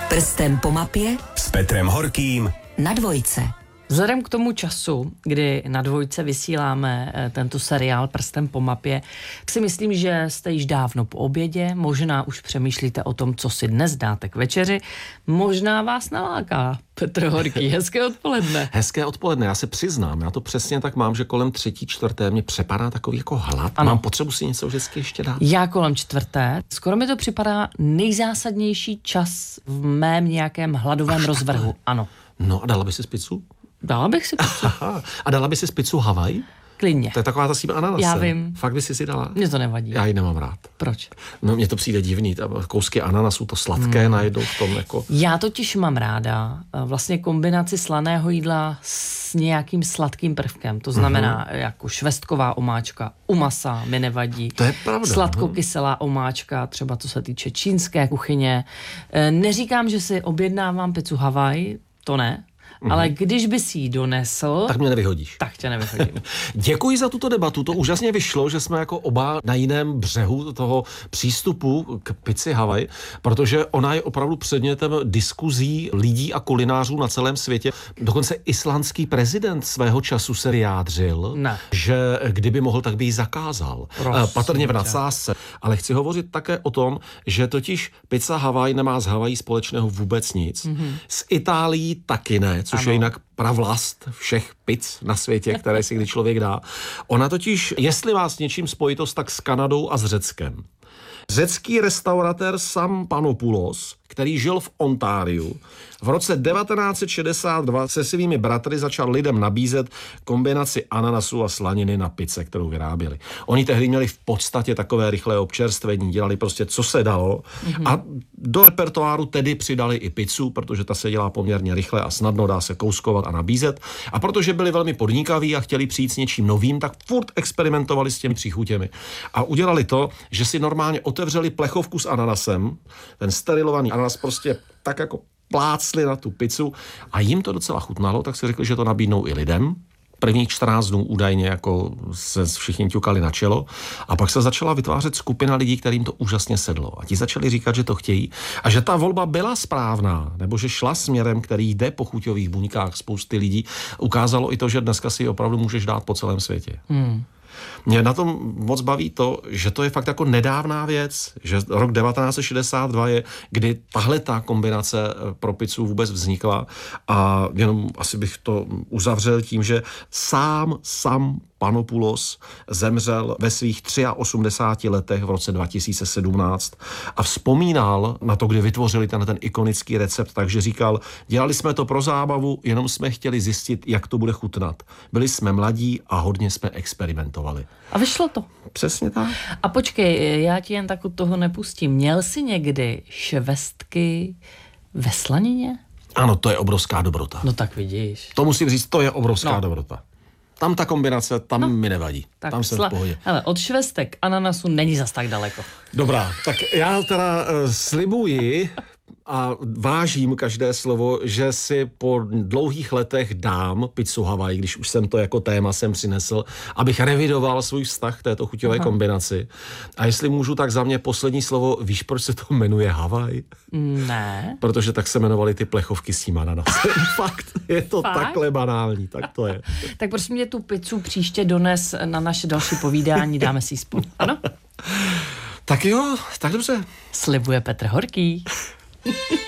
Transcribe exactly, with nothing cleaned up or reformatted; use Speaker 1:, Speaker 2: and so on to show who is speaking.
Speaker 1: Prstem po mapě
Speaker 2: s Petrem Horkým
Speaker 1: na Dvojce.
Speaker 3: Vzhledem k tomu času, kdy na Dvojce vysíláme tento seriál Prstem po mapě, si myslím, že jste již dávno po obědě, možná už přemýšlíte o tom, co si dnes dáte k večeři, možná vás naláká Petr Horký. Hezké odpoledne.
Speaker 4: Hezké odpoledne, já se přiznám, já to přesně tak mám, že kolem třetí, čtvrté mě přepadá takový jako hlad. Ano. Mám potřebu si něco vždycky ještě dát.
Speaker 3: Já kolem čtvrté. Skoro mi to připadá nejzásadnější čas v mém nějakém hladovém rozvrhu. Ano.
Speaker 4: No a dala by si pizzu?
Speaker 3: Dala bych si pizzu.
Speaker 4: A dala by si pizzu Havaj?
Speaker 3: Klidně.
Speaker 4: To je taková ta s tím ananasem.
Speaker 3: Já vím.
Speaker 4: Fakt by si si dala?
Speaker 3: Mně to nevadí.
Speaker 4: Já ji nemám rád.
Speaker 3: Proč?
Speaker 4: No mně to přijde divný, kousky ananasu, to sladké hmm. najednou v tom jako...
Speaker 3: Já totiž mám ráda vlastně kombinaci slaného jídla s nějakým sladkým prvkem. To znamená uh-huh. jako švestková omáčka u masa mi nevadí.
Speaker 4: To je pravda.
Speaker 3: Sladkokyselá omáčka, třeba co se týče čínské kuchyně. Neříkám, že si objednávám pizzu Havaj, to ne. Mm-hmm. Ale když by si ji donesl...
Speaker 4: Tak mě nevyhodíš.
Speaker 3: Tak tě nevyhodím.
Speaker 4: Děkuji za tuto debatu. To úžasně vyšlo, že jsme jako oba na jiném břehu toho přístupu k pizzi Havaj, protože ona je opravdu předmětem diskuzí lidí a kulinářů na celém světě. Dokonce islandský prezident svého času se vyjádřil,
Speaker 3: ne.
Speaker 4: že kdyby mohl, tak by ji zakázal. Prosím, patrně v nadsázce. Ale chci hovořit také o tom, že totiž pizza Havaj nemá s Havají společného vůbec nic. Mm-hmm. S Itálií taky ne, což ano. je jinak pravlast všech pizz na světě, které si kdy člověk dá. Ona totiž, jestli má s něčím spojitost, tak s Kanadou a s Řeckem. Řecký restauratér Sam Panopoulos, který žil v Ontáriu, v roce devatenáct set šedesát dva se svými bratry začal lidem nabízet kombinaci ananasu a slaniny na pizze, kterou vyráběli. Oni tehdy měli v podstatě takové rychlé občerstvení, dělali prostě, co se dalo mm-hmm. a do repertoáru tedy přidali i pizzu, protože ta se dělá poměrně rychle a snadno dá se kouskovat a nabízet. A protože byli velmi podnikaví a chtěli přijít s něčím novým, tak furt experimentovali s těmi příchutěmi. A udělali to, že si normálně otevřeli plechovku s ananasem, ten sterilovaný ananas prostě tak jako plácli na tu pizzu a jim to docela chutnalo, tak si řekli, že to nabídnou i lidem. Prvních čtrnáct dnů údajně jako se všichni ťukali na čelo a pak se začala vytvářet skupina lidí, kterým to úžasně sedlo. A ti začali říkat, že to chtějí a že ta volba byla správná, nebo že šla směrem, který jde po chuťových buňkách spousty lidí. Ukázalo i to, že dneska si opravdu můžeš dát po celém světě. Hmm. Mě na tom moc baví to, že to je fakt jako nedávná věc, že rok devatenáct set šedesát dva je, kdy tahle ta kombinace pro pizzu vůbec vznikla a jenom asi bych to uzavřel tím, že sám, sám Panopoulos zemřel ve svých osmdesáti třech letech v roce dva tisíce sedmnáct a vzpomínal na to, kdy vytvořili ten, ten ikonický recept, takže říkal, dělali jsme to pro zábavu, jenom jsme chtěli zjistit, jak to bude chutnat. Byli jsme mladí a hodně jsme experimentovali.
Speaker 3: A vyšlo to.
Speaker 4: Přesně tak.
Speaker 3: A počkej, já ti jen tak od toho nepustím. Měl jsi někdy švestky ve slanině?
Speaker 4: Ano, to je obrovská dobrota.
Speaker 3: No tak vidíš.
Speaker 4: To musím říct, to je obrovská
Speaker 3: no.
Speaker 4: dobrota. Tam ta kombinace, tam no. mi nevadí. Tak tam jsem sla- v pohodě.
Speaker 3: Hele, od švestek ananasu není zas tak daleko.
Speaker 4: Dobrá, tak já teda uh, slibuji a vážím každé slovo, že si po dlouhých letech dám pizzu Havaj, když už jsem to jako téma sem přinesl, abych revidoval svůj vztah k této chuťové Aha. kombinaci. A jestli můžu, tak za mě poslední slovo, víš, proč se to jmenuje Havaj?
Speaker 3: Ne.
Speaker 4: Protože tak se jmenovaly ty plechovky s tím ananasem. Fakt, je to
Speaker 3: Fakt?
Speaker 4: Takhle banální, tak to je.
Speaker 3: Tak prosím mě tu pizzu příště dones na naše další povídání, dáme si ji spolu. Ano?
Speaker 4: Tak jo, tak dobře.
Speaker 3: Slibuje Petr Horký.